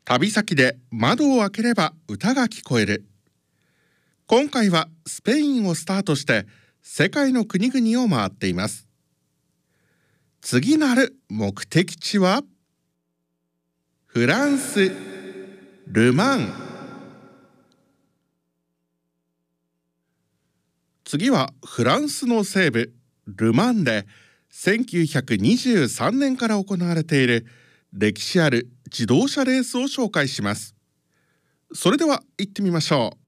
旅先で窓を開ければ歌が聞こえる。今回はスペインをスタートして世界の国々を回っています。次なる目的地はフランス・ル・マン。次はフランスの西部ル・マンで1923年から行われている歴史ある自動車レースを紹介します。それでは行ってみましょう。